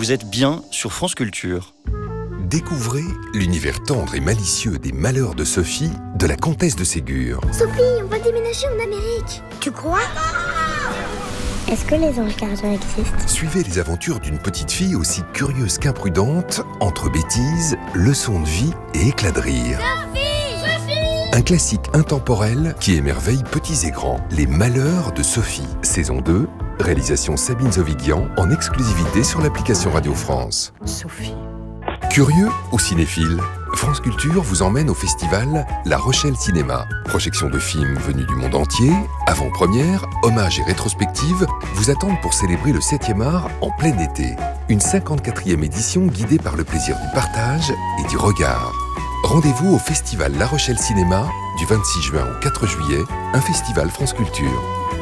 vous êtes bien sur France Culture. Découvrez l'univers tendre et malicieux des malheurs de Sophie, de la comtesse de Ségur. Sophie, on va déménager en Amérique. Tu crois ? Est-ce que les anges gardiens existent ? Suivez les aventures d'une petite fille aussi curieuse qu'imprudente, entre bêtises, leçons de vie et éclats de rire. Un classique intemporel qui émerveille petits et grands. Les malheurs de Sophie, saison 2, réalisation Sabine Zovigian, en exclusivité sur l'application Radio France. Sophie. Curieux ou cinéphile, France Culture vous emmène au festival La Rochelle Cinéma. Projection de films venus du monde entier, avant-première, hommages et rétrospectives vous attendent pour célébrer le 7e art en plein été. Une 54e édition guidée par le plaisir du partage et du regard. Rendez-vous au festival La Rochelle Cinéma du 26 juin au 4 juillet, un festival France Culture.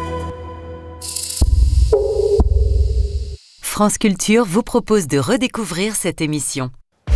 France Culture vous propose de redécouvrir cette émission.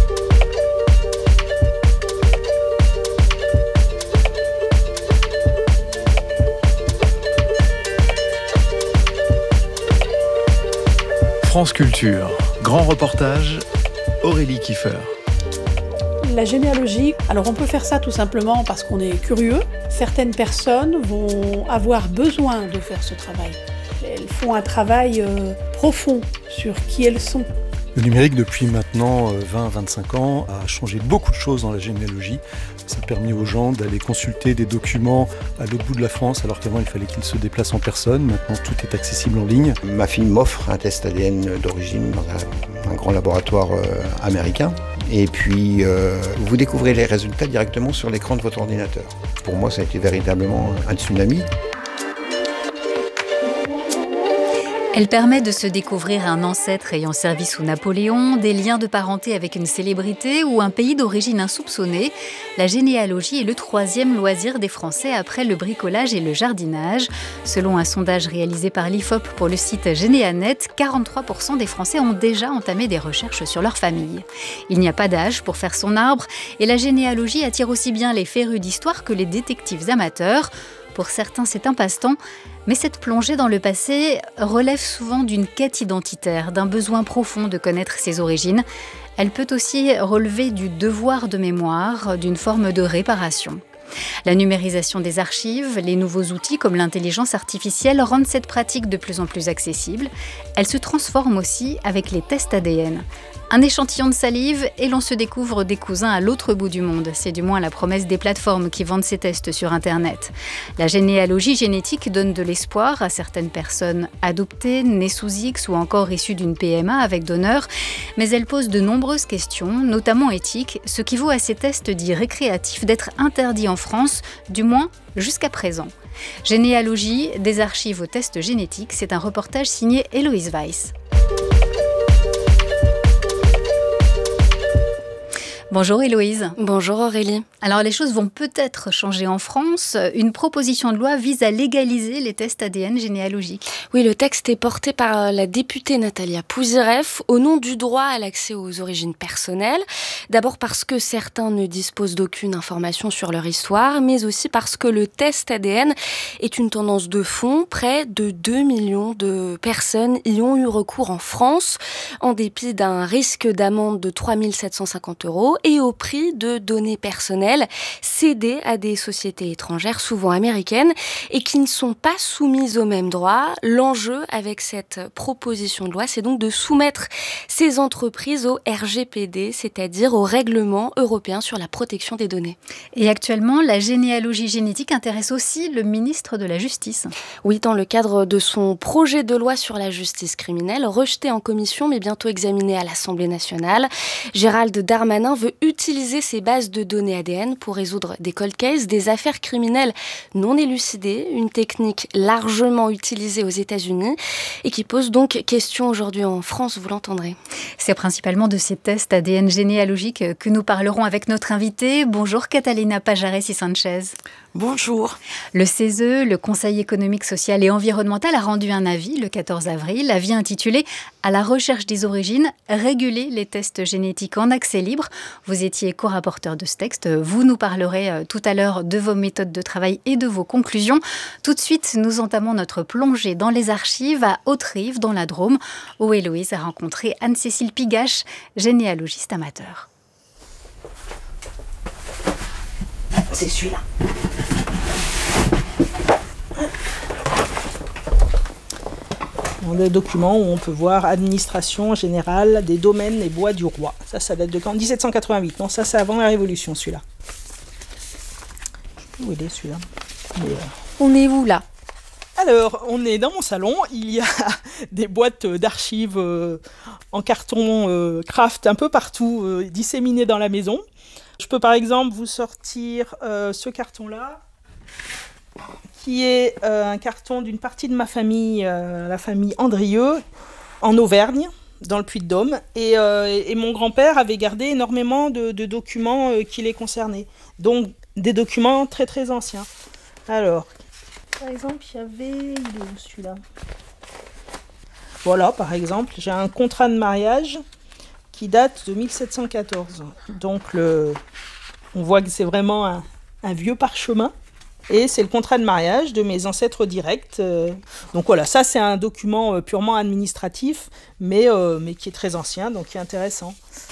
France Culture, grand reportage, Aurélie Kiefer. La généalogie, alors on peut faire ça tout simplement parce qu'on est curieux. Certaines personnes vont avoir besoin de faire ce travail. Elles font un travail profond sur qui elles sont. Le numérique, depuis maintenant 20-25 ans, a changé beaucoup de choses dans la généalogie. Ça a permis aux gens d'aller consulter des documents à l'autre bout de la France, alors qu'avant il fallait qu'ils se déplacent en personne. Maintenant tout est accessible en ligne. Ma fille m'offre un test ADN d'origine dans un grand laboratoire américain. Et puis vous découvrez les résultats directement sur l'écran de votre ordinateur. Pour moi, ça a été véritablement un tsunami. Elle permet de se découvrir un ancêtre ayant servi sous Napoléon, des liens de parenté avec une célébrité ou un pays d'origine insoupçonnée. La généalogie est le 3e loisir des Français après le bricolage et le jardinage. Selon un sondage réalisé par l'IFOP pour le site Généanet, 43% des Français ont déjà entamé des recherches sur leur famille. Il n'y a pas d'âge pour faire son arbre et la généalogie attire aussi bien les férus d'histoire que les détectives amateurs. Pour certains, c'est un passe-temps, mais cette plongée dans le passé relève souvent d'une quête identitaire, d'un besoin profond de connaître ses origines. Elle peut aussi relever du devoir de mémoire, d'une forme de réparation. La numérisation des archives, les nouveaux outils comme l'intelligence artificielle rendent cette pratique de plus en plus accessible. Elle se transforme aussi avec les tests ADN. Un échantillon de salive et l'on se découvre des cousins à l'autre bout du monde. C'est du moins la promesse des plateformes qui vendent ces tests sur Internet. La généalogie génétique donne de l'espoir à certaines personnes adoptées, nées sous X ou encore issues d'une PMA avec donneur. Mais elle pose de nombreuses questions, notamment éthiques, ce qui vaut à ces tests dits récréatifs d'être interdits en France, du moins jusqu'à présent. Généalogie, des archives aux tests génétiques, c'est un reportage signé Héloïse Weiss. Bonjour Héloïse. Bonjour Aurélie. Alors les choses vont peut-être changer en France. Une proposition de loi vise à légaliser les tests ADN généalogiques. Oui, le texte est porté par la députée Natalia Pouzyrev au nom du droit à l'accès aux origines personnelles. D'abord parce que certains ne disposent d'aucune information sur leur histoire, mais aussi parce que le test ADN est une tendance de fond. Près de 2 millions de personnes y ont eu recours en France, en dépit d'un risque d'amende de 3 750 € et au prix de données personnelles cédées à des sociétés étrangères, souvent américaines, et qui ne sont pas soumises aux mêmes droits. L'enjeu avec cette proposition de loi, c'est donc de soumettre ces entreprises au RGPD, c'est-à-dire au règlement européen sur la protection des données. Et actuellement, la généalogie génétique intéresse aussi le ministre de la Justice. Oui, dans le cadre de son projet de loi sur la justice criminelle, rejeté en commission mais bientôt examiné à l'Assemblée nationale, Gérald Darmanin veut utiliser ces bases de données ADN pour résoudre des cold cases, des affaires criminelles non élucidées, une technique largement utilisée aux États-Unis et qui pose donc question aujourd'hui en France, vous l'entendrez. C'est principalement de ces tests ADN généalogiques que nous parlerons avec notre invitée. Bonjour Catalina Pajares y Sanchez. Bonjour. Le CESE, le Conseil économique, social et environnemental, a rendu un avis le 14 avril, avis intitulé « À la recherche des origines, réguler les tests génétiques en accès libre ». Vous étiez co-rapporteur de ce texte, Vous nous parlerez tout à l'heure de vos méthodes de travail et de vos conclusions. Tout de suite, nous entamons notre plongée dans les archives à Hauterive, dans la Drôme, où Héloïse a rencontré Anne-Cécile Pigache, généalogiste amateur. C'est celui-là. Des documents où on peut voir administration générale des domaines et bois du roi. Ça date de quand ? 1788. Non, ça c'est avant la Révolution, celui-là. Je sais plus où il est, celui-là. On est où, là ? Alors, on est dans mon salon. Il y a des boîtes d'archives en carton craft un peu partout, disséminées dans la maison. Je peux par exemple vous sortir ce carton-là, qui est un carton d'une partie de ma famille, la famille Andrieux, en Auvergne, dans le Puy-de-Dôme. Et mon grand-père avait gardé énormément de documents qui les concernaient. Donc, des documents très très anciens. Alors, par exemple, il y avait... Il est où celui-là ? Voilà, par exemple, j'ai un contrat de mariage qui date de 1714. Donc, on voit que c'est vraiment un vieux parchemin. Et c'est le contrat de mariage de mes ancêtres directs. Donc voilà, ça c'est un document purement administratif, mais qui est très ancien, donc qui est intéressant.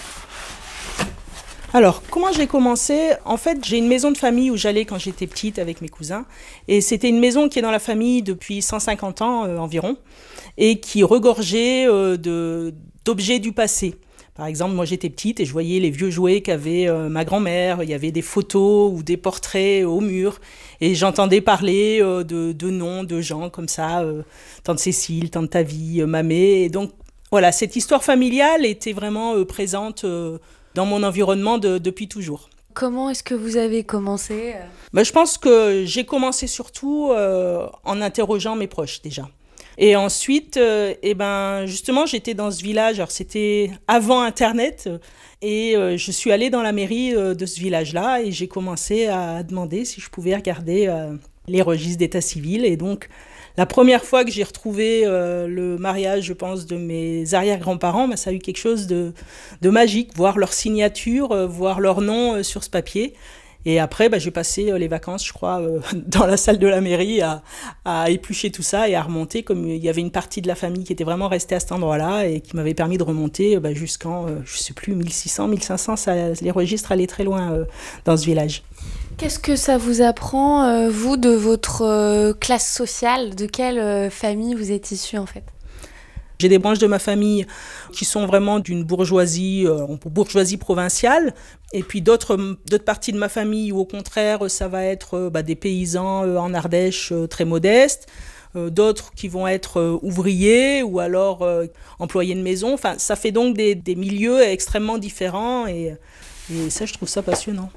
Alors, comment j'ai commencé ? En fait, j'ai une maison de famille où j'allais quand j'étais petite avec mes cousins. Et c'était une maison qui est dans la famille depuis 150 ans environ, et qui regorgeait d'objets du passé. Par exemple, moi j'étais petite et je voyais les vieux jouets qu'avait ma grand-mère. Il y avait des photos ou des portraits au mur. Et j'entendais parler de noms de gens comme ça, tante Cécile, tante Tavie, Mamé. Et donc voilà, cette histoire familiale était vraiment présente dans mon environnement depuis toujours. Comment est-ce que vous avez commencé ? Je pense que j'ai commencé surtout en interrogeant mes proches déjà. Et ensuite, justement, j'étais dans ce village, alors c'était avant Internet, et je suis allée dans la mairie de ce village-là, et j'ai commencé à demander si je pouvais regarder les registres d'état civil. Et donc, la première fois que j'ai retrouvé le mariage, je pense, de mes arrière-grands-parents, ça a eu quelque chose de magique, voir leur signature, voir leur nom sur ce papier. Et après, j'ai passé les vacances, je crois, dans la salle de la mairie à éplucher tout ça et à remonter, comme il y avait une partie de la famille qui était vraiment restée à cet endroit-là et qui m'avait permis de remonter jusqu'en, je sais plus, 1600, 1500, les registres allaient très loin dans ce village. Qu'est-ce que ça vous apprend, vous, de votre classe sociale ? De quelle famille vous êtes issu, en fait ? J'ai des branches de ma famille qui sont vraiment d'une bourgeoisie provinciale, et puis d'autres parties de ma famille où au contraire ça va être des paysans en Ardèche très modestes, d'autres qui vont être ouvriers ou alors employés de maison. Enfin, ça fait donc des milieux extrêmement différents et ça, je trouve ça passionnant.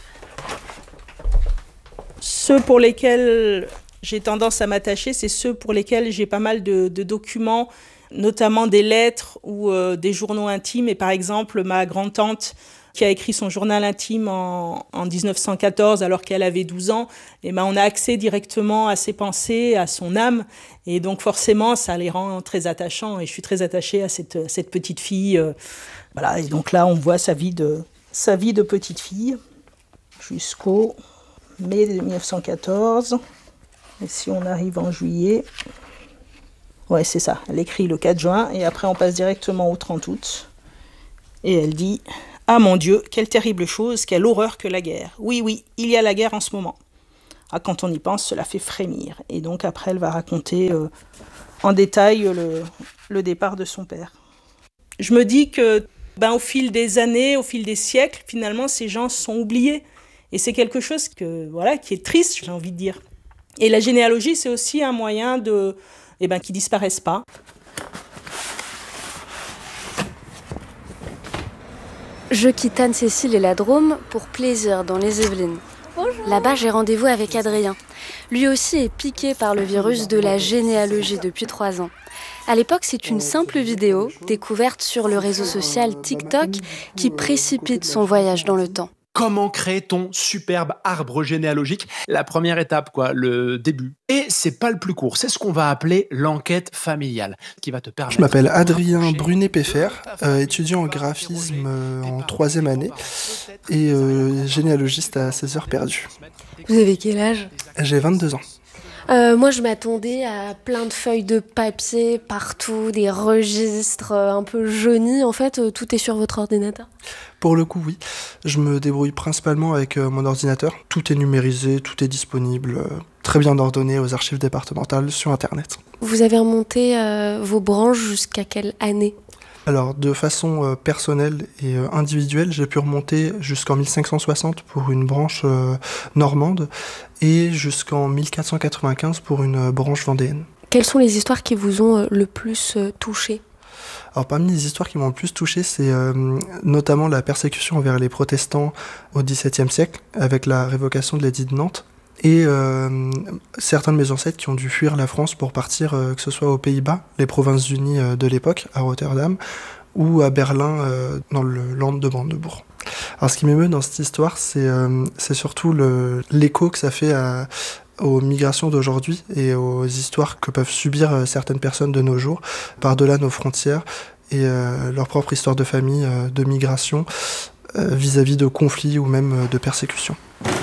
Ceux pour lesquels j'ai tendance à m'attacher, c'est ceux pour lesquels j'ai pas mal de documents, notamment des lettres ou des journaux intimes. Et par exemple, ma grand-tante qui a écrit son journal intime en 1914 alors qu'elle avait 12 ans, on a accès directement à ses pensées, à son âme. Et donc forcément, ça les rend très attachants. Et je suis très attachée à cette petite fille. Voilà. Et donc là, on voit sa vie de petite fille jusqu'au mai 1914. Et si on arrive en juillet... Ouais, c'est ça. Elle écrit le 4 juin et après on passe directement au 30 août. Et elle dit « Ah mon Dieu, quelle terrible chose, quelle horreur que la guerre. Oui, il y a la guerre en ce moment. Ah, quand on y pense, cela fait frémir. » Et donc après, elle va raconter en détail le départ de son père. Je me dis que au fil des années, au fil des siècles, finalement, ces gens sont oubliés. Et c'est quelque chose qui est triste, j'ai envie de dire. Et la généalogie, c'est aussi un moyen qui disparaissent pas. Je quitte Anne-Cécile et la Drôme pour plaisir dans les Yvelines. Bonjour. Là-bas, j'ai rendez-vous avec Adrien. Lui aussi est piqué par le virus de la généalogie depuis 3 ans. À l'époque, c'est une simple vidéo découverte sur le réseau social TikTok qui précipite son voyage dans le temps. Comment créer ton superbe arbre généalogique? La première étape, le début. Et c'est pas le plus court, c'est ce qu'on va appeler l'enquête familiale, qui va te permettre... Je m'appelle Adrien Brunet-Peffer, étudiant en graphisme en 3e année et généalogiste à 16 heures perdues. Vous avez quel âge? J'ai 22 ans. Moi, je m'attendais à plein de feuilles de papier partout, des registres un peu jaunis. En fait, tout est sur votre ordinateur? Pour le coup, oui. Je me débrouille principalement avec mon ordinateur. Tout est numérisé, tout est disponible, très bien ordonné aux archives départementales sur Internet. Vous avez remonté vos branches jusqu'à quelle année? Alors, de façon personnelle et individuelle, j'ai pu remonter jusqu'en 1560 pour une branche normande et jusqu'en 1495 pour une branche vendéenne. Quelles sont les histoires qui vous ont le plus touché? Alors, parmi les histoires qui m'ont le plus touché, c'est notamment la persécution envers les protestants au XVIIe siècle, avec la révocation de l'édit de Nantes. Et certains de mes ancêtres qui ont dû fuir la France pour partir, que ce soit aux Pays-Bas, les Provinces-Unies de l'époque, à Rotterdam, ou à Berlin, dans le Land de Brandebourg. Alors ce qui m'émeut dans cette histoire, c'est surtout l'écho que ça fait aux migrations d'aujourd'hui et aux histoires que peuvent subir certaines personnes de nos jours, par-delà nos frontières, et leur propre histoire de famille, de migration, vis-à-vis de conflits ou même de persécutions.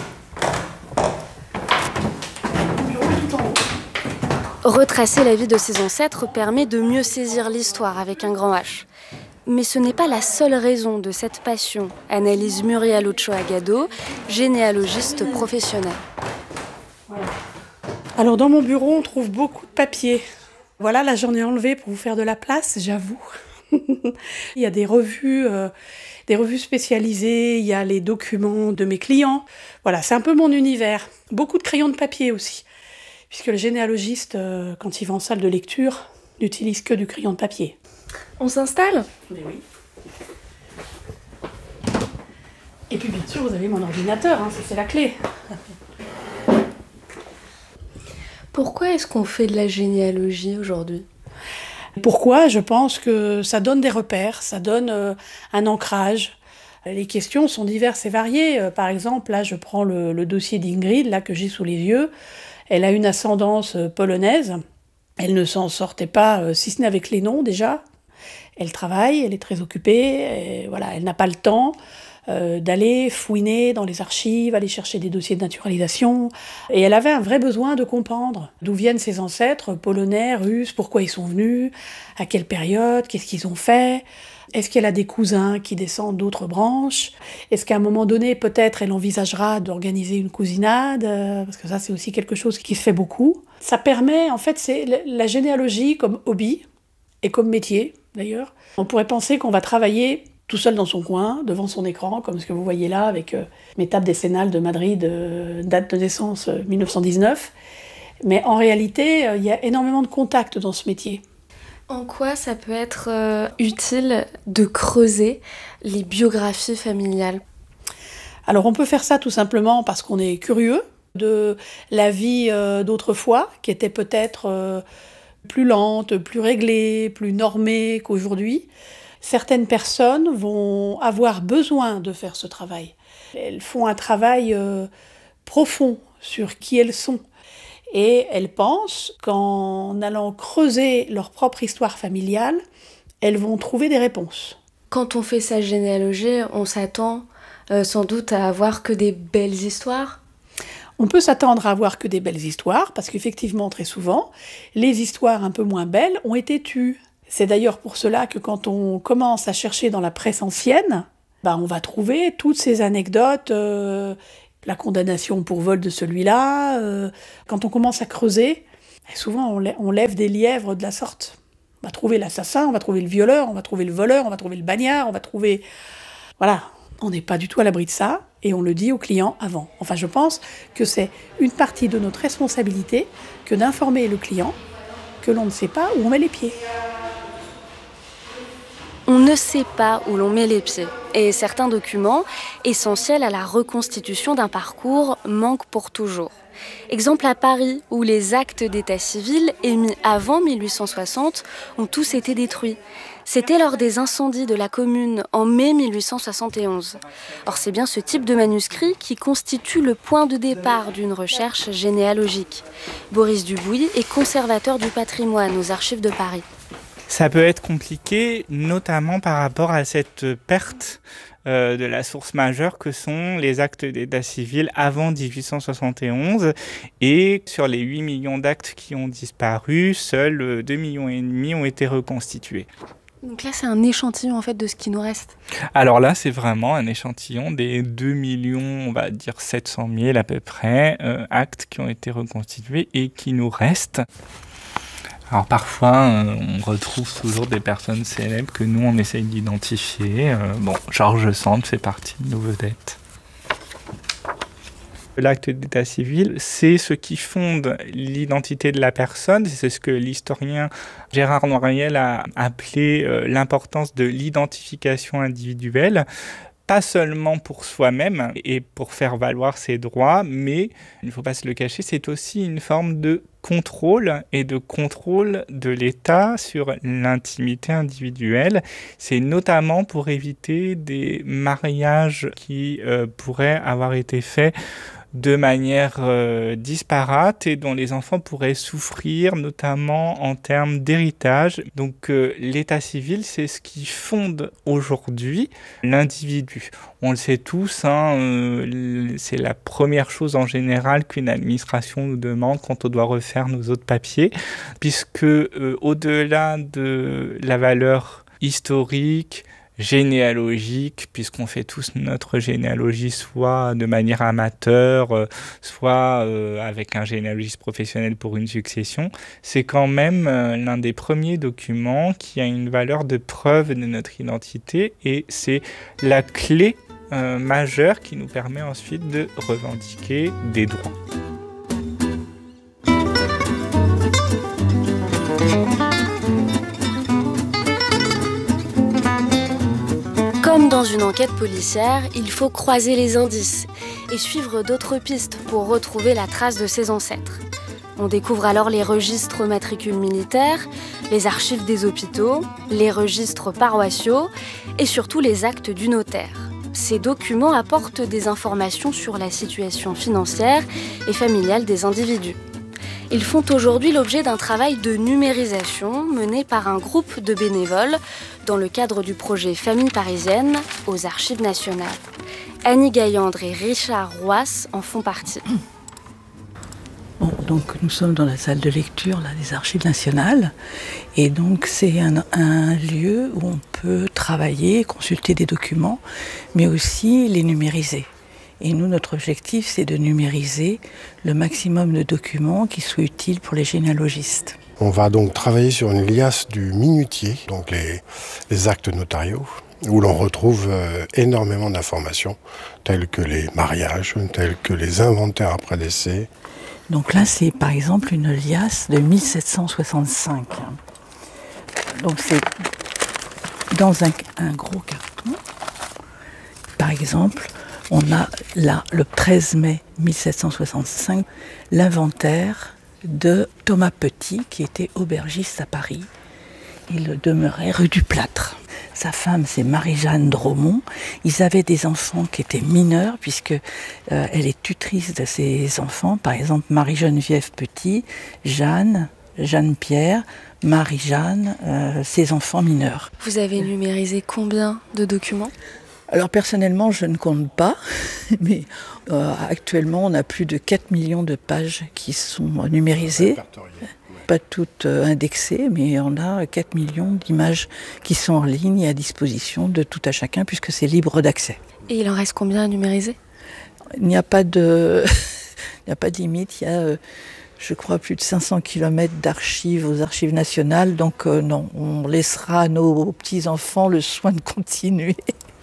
Retracer la vie de ses ancêtres permet de mieux saisir l'histoire avec un grand H. Mais ce n'est pas la seule raison de cette passion, analyse Muriel Ochoa-Gado, généalogiste professionnelle. Voilà. Alors dans mon bureau, on trouve beaucoup de papiers. Voilà, là j'en ai enlevé pour vous faire de la place, j'avoue. Il y a des revues spécialisées, il y a les documents de mes clients. Voilà, c'est un peu mon univers. Beaucoup de crayons de papier aussi. Puisque le généalogiste, quand il va en salle de lecture, n'utilise que du crayon de papier. On s'installe? Mais oui. Et puis bien sûr, vous avez mon ordinateur, ça c'est la clé. Pourquoi est-ce qu'on fait de la généalogie aujourd'hui? Pourquoi? Je pense que ça donne des repères, ça donne un ancrage. Les questions sont diverses et variées. Par exemple, là je prends le dossier d'Ingrid, là que j'ai sous les yeux. Elle a une ascendance polonaise. Elle ne s'en sortait pas, si ce n'est avec les noms déjà. Elle travaille, elle est très occupée. Elle n'a pas le temps d'aller fouiner dans les archives, aller chercher des dossiers de naturalisation. Et elle avait un vrai besoin de comprendre d'où viennent ses ancêtres, polonais, russes, pourquoi ils sont venus, à quelle période, qu'est-ce qu'ils ont fait. Est-ce qu'elle a des cousins qui descendent d'autres branches? Est-ce qu'à un moment donné, peut-être, elle envisagera d'organiser une cousinade? Parce que ça, c'est aussi quelque chose qui se fait beaucoup. Ça permet, en fait, c'est la généalogie comme hobby et comme métier, d'ailleurs. On pourrait penser qu'on va travailler tout seul dans son coin, devant son écran, comme ce que vous voyez là, avec mes tables décennales de Madrid, date de naissance 1919. Mais en réalité, il y a énormément de contacts dans ce métier. En quoi ça peut être utile de creuser les biographies familiales? Alors on peut faire ça tout simplement parce qu'on est curieux de la vie d'autrefois, qui était peut-être plus lente, plus réglée, plus normée qu'aujourd'hui. Certaines personnes vont avoir besoin de faire ce travail. Elles font un travail profond sur qui elles sont. Et elles pensent qu'en allant creuser leur propre histoire familiale, elles vont trouver des réponses. Quand on fait sa généalogie, on s'attend sans doute à avoir que des belles histoires. On peut s'attendre à avoir que des belles histoires, parce qu'effectivement, très souvent, les histoires un peu moins belles ont été tues. C'est d'ailleurs pour cela que quand on commence à chercher dans la presse ancienne, on va trouver toutes ces anecdotes, la condamnation pour vol de celui-là. Quand on commence à creuser, souvent on lève des lièvres de la sorte. On va trouver l'assassin, on va trouver le violeur, on va trouver le voleur, on va trouver le bagnard, on va trouver... Voilà, on n'est pas du tout à l'abri de ça, et on le dit aux clients avant. Enfin, je pense que c'est une partie de notre responsabilité que d'informer le client que l'on ne sait pas où on met les pieds. On ne sait pas où l'on met les pieds. Et certains documents, essentiels à la reconstitution d'un parcours, manquent pour toujours. Exemple à Paris, où les actes d'état civil émis avant 1860 ont tous été détruits. C'était lors des incendies de la commune en mai 1871. Or, c'est bien ce type de manuscrit qui constitue le point de départ d'une recherche généalogique. Boris Dubouis est conservateur du patrimoine aux Archives de Paris. Ça peut être compliqué, notamment par rapport à cette perte de la source majeure que sont les actes d'état civil avant 1871. Et sur les 8 millions d'actes qui ont disparu, seuls 2,5 millions ont été reconstitués. Donc là, c'est un échantillon en fait de ce qui nous reste. Alors là, c'est vraiment un échantillon des 2 millions, on va dire 700 000 à peu près, actes qui ont été reconstitués et qui nous restent. Alors parfois, on retrouve toujours des personnes célèbres que nous, on essaye d'identifier. George Sand fait partie de nos vedettes. L'acte d'état civil, c'est ce qui fonde l'identité de la personne. C'est ce que l'historien Gérard Noiriel a appelé l'importance de l'identification individuelle. Pas seulement pour soi-même et pour faire valoir ses droits, mais, il ne faut pas se le cacher, c'est aussi une forme de contrôle et de contrôle de l'État sur l'intimité individuelle. C'est notamment pour éviter des mariages qui pourraient avoir été faits de manière disparate et dont les enfants pourraient souffrir, notamment en termes d'héritage. Donc l'état civil, c'est ce qui fonde aujourd'hui l'individu. On le sait tous, c'est la première chose en général qu'une administration nous demande quand on doit refaire nos autres papiers, puisque au-delà de la valeur historique, généalogique, puisqu'on fait tous notre généalogie soit de manière amateur, soit avec un généalogiste professionnel pour une succession, c'est quand même l'un des premiers documents qui a une valeur de preuve de notre identité et c'est la clé majeure qui nous permet ensuite de revendiquer des droits. Comme dans une enquête policière, il faut croiser les indices et suivre d'autres pistes pour retrouver la trace de ses ancêtres. On découvre alors les registres matricules militaires, les archives des hôpitaux, les registres paroissiaux et surtout les actes du notaire. Ces documents apportent des informations sur la situation financière et familiale des individus. Ils font aujourd'hui l'objet d'un travail de numérisation mené par un groupe de bénévoles dans le cadre du projet Famille parisienne aux Archives nationales. Annie Gaillandre et Richard Roas en font partie. Donc nous sommes dans la salle de lecture des Archives nationales et donc c'est un lieu où on peut travailler, consulter des documents, mais aussi les numériser. Et nous, notre objectif, c'est de numériser le maximum de documents qui soient utiles pour les généalogistes. On va donc travailler sur une liasse du minutier, donc les actes notariaux, où l'on retrouve énormément d'informations, telles que les mariages, telles que les inventaires après décès. Donc là, c'est par exemple une liasse de 1765. Donc c'est dans un gros carton. Par exemple, on a là, le 13 mai 1765, l'inventaire de Thomas Petit, qui était aubergiste à Paris. Il demeurait rue du Plâtre. Sa femme, c'est Marie-Jeanne Dromont. Ils avaient des enfants qui étaient mineurs, puisque elle est tutrice de ses enfants. Par exemple, Marie-Geneviève Petit, Jeanne-Pierre, Marie-Jeanne, ses enfants mineurs. Vous avez numérisé combien de documents ? Alors personnellement, je ne compte pas, mais actuellement, on a plus de 4 millions de pages qui sont numérisées. Pas toutes indexées, mais on a 4 millions d'images qui sont en ligne et à disposition de tout à chacun, puisque c'est libre d'accès. Et il en reste combien à numériser ? Il n'y a pas de limite, il y a, je crois, plus de 500 km d'archives aux Archives nationales, donc non, on laissera à nos petits-enfants le soin de continuer.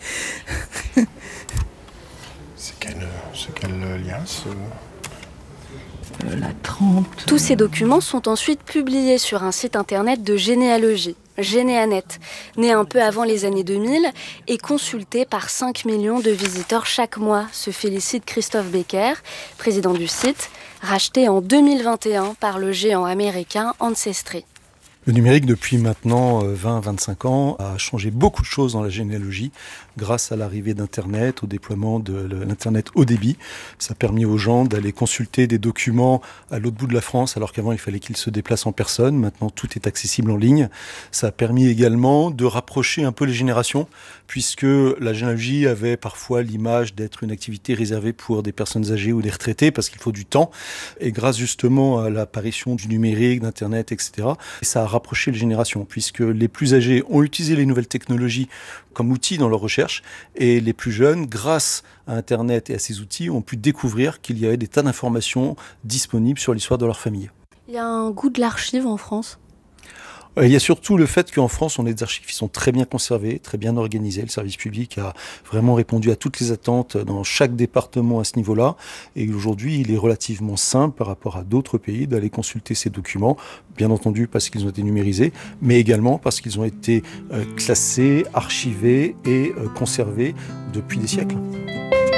C'est quelle liasse La 30. Tous ces documents sont ensuite publiés sur un site internet de généalogie, Généanet, né un peu avant les années 2000 et consulté par 5 millions de visiteurs chaque mois, se félicite Christophe Becker, président du site, racheté en 2021 par le géant américain Ancestry. Le numérique, depuis maintenant 20-25 ans, a changé beaucoup de choses dans la généalogie grâce à l'arrivée d'Internet, au déploiement de l'Internet haut débit. Ça a permis aux gens d'aller consulter des documents à l'autre bout de la France, alors qu'avant, il fallait qu'ils se déplacent en personne. Maintenant, tout est accessible en ligne. Ça a permis également de rapprocher un peu les générations, puisque la généalogie avait parfois l'image d'être une activité réservée pour des personnes âgées ou des retraités, parce qu'il faut du temps. Et grâce justement à l'apparition du numérique, d'Internet, etc., ça a rapproché les générations, puisque les plus âgés ont utilisé les nouvelles technologies comme outils dans leur recherche, et les plus jeunes, grâce à Internet et à ces outils, ont pu découvrir qu'il y avait des tas d'informations disponibles sur l'histoire de leur famille. Il y a un goût de l'archive en France ? Il y a surtout le fait qu'en France, on ait des archives qui sont très bien conservées, très bien organisées. Le service public a vraiment répondu à toutes les attentes dans chaque département à ce niveau-là. Et aujourd'hui, il est relativement simple par rapport à d'autres pays d'aller consulter ces documents, bien entendu parce qu'ils ont été numérisés, mais également parce qu'ils ont été classés, archivés et conservés depuis des siècles.